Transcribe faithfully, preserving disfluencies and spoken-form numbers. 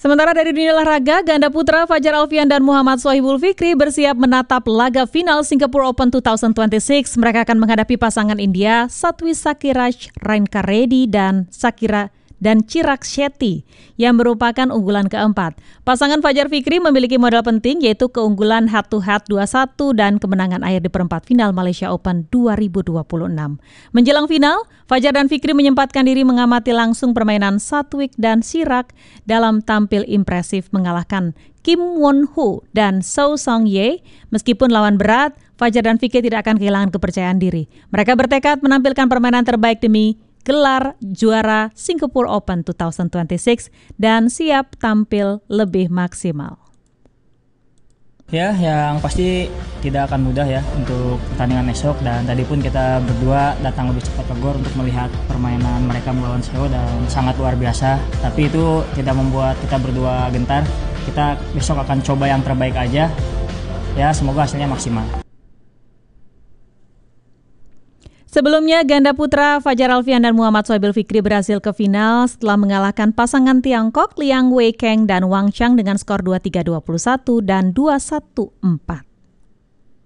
Sementara dari dunia olahraga, ganda putra Fajar Alfian dan Muhammad Sohibul Fikri bersiap menatap laga final Singapore Open dua ribu dua puluh enam. Mereka akan menghadapi pasangan India Satwi Sakiraj Reddy dan Sakira dan Chirag Shetty yang merupakan unggulan keempat. Pasangan Fajar Fikri memiliki modal penting yaitu keunggulan head to head dua satu dan kemenangan akhir di perempat final Malaysia Open dua ribu dua puluh enam. Menjelang final, Fajar dan Fikri menyempatkan diri mengamati langsung permainan Satwik dan Chirag dalam tampil impresif mengalahkan Kim Won Ho dan So Song Ye. Meskipun lawan berat, Fajar dan Fikri tidak akan kehilangan kepercayaan diri. Mereka bertekad menampilkan permainan terbaik demi gelar juara Singapore Open dua ribu dua puluh enam dan siap tampil lebih maksimal. Ya, yang pasti tidak akan mudah ya untuk pertandingan esok, dan tadi pun kita berdua datang lebih cepat ke GOR untuk melihat permainan mereka melawan Seo dan sangat luar biasa. Tapi itu tidak membuat kita berdua gentar. Kita besok akan coba yang terbaik aja. Ya, semoga hasilnya maksimal. Sebelumnya, ganda putra Fajar Alfian dan Muhammad Sohibul Fikri berhasil ke final setelah mengalahkan pasangan Tiongkok Liang Weikeng dan Wang Chang dengan skor dua tiga dua puluh satu dan dua satu empat.